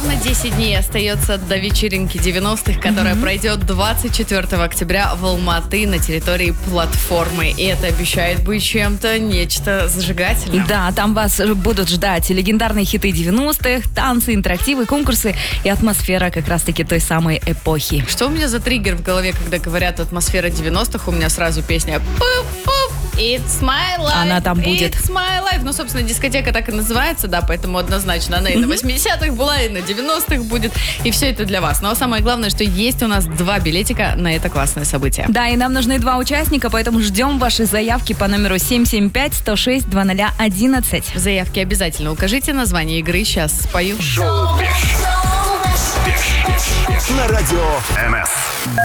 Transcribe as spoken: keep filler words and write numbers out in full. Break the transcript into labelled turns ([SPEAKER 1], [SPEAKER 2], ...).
[SPEAKER 1] Ровно десять дней остается до вечеринки девяностых, которая mm-hmm. пройдет двадцать четвёртого октября в Алматы на территории платформы. И это обещает быть чем-то, нечто зажигательным.
[SPEAKER 2] Да, там вас будут ждать легендарные хиты девяностых, танцы, интерактивы, конкурсы и атмосфера как раз-таки той самой эпохи.
[SPEAKER 1] Что у меня за триггер в голове, когда говорят атмосфера девяностых? У меня сразу песня «Пуп-пуп». It's my life.
[SPEAKER 2] Она там будет.
[SPEAKER 1] It's my life. Ну, собственно, дискотека так и называется, да, поэтому однозначно она и на восьмидесятых была, и на девяностых будет. И все это для вас. Но самое главное, что есть у нас два билетика на это классное событие.
[SPEAKER 2] Да, и нам нужны два участника, поэтому ждем ваши заявки по номеру семь семь пять сто шесть двадцать одиннадцать.
[SPEAKER 1] В заявке обязательно укажите название игры. Сейчас спою.
[SPEAKER 3] Шоу на Радио эн эс.